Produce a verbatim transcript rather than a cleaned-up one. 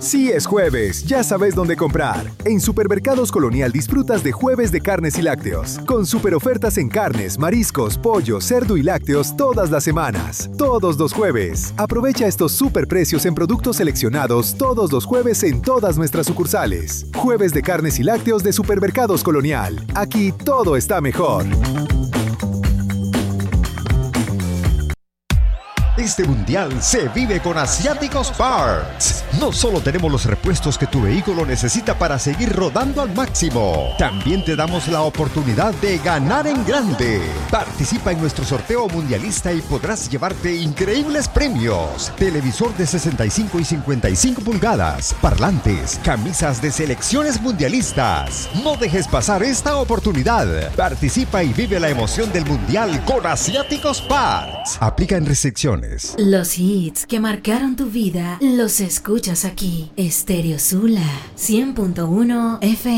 Sí es jueves, ya sabes dónde comprar. En Supermercados Colonial disfrutas de jueves de carnes y lácteos, con super ofertas en carnes, mariscos, pollo, cerdo y lácteos todas las semanas. Todos los jueves. Aprovecha estos super precios en productos seleccionados todos los jueves en todas nuestras sucursales. Jueves de carnes y lácteos de Supermercados Colonial. Aquí todo está mejor. Este mundial se vive con Asiáticos Parts. No solo tenemos los repuestos que tu vehículo necesita para seguir rodando al máximo, también te damos la oportunidad de ganar en grande. Participa en nuestro sorteo mundialista y podrás llevarte increíbles premios: televisor de sesenta y cinco y cincuenta y cinco pulgadas, parlantes, camisas de selecciones mundialistas. No dejes pasar esta oportunidad. Participa y vive la emoción del mundial con Asiáticos Parts. Aplica en restricciones. Los hits que marcaron tu vida los escuchas aquí. Estéreo Sula cien punto uno F M.